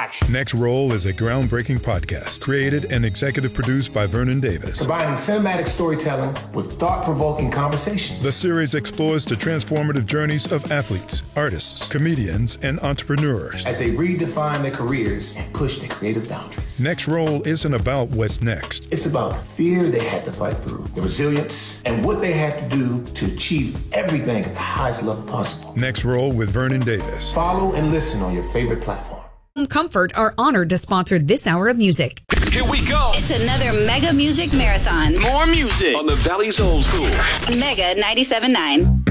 action. Next Roll is a groundbreaking podcast created and executive produced by Vernon Davis. Combining cinematic storytelling with thought-provoking conversations. The series explores the transformative journeys of athletes, artists, comedians, and entrepreneurs as they redefine their careers and push their creative boundaries. Next Roll isn't about what's next. It's about the fear they had to fight through, the resilience, and what they had to do to achieve everything at the highest level possible. Next Roll with Vernon Davis. Follow and listen on your favorite platform. Comfort are honored to sponsor this hour of music. Here we go. It's another Mega Music Marathon. More music on the Valley's Old School. Mega 97.9.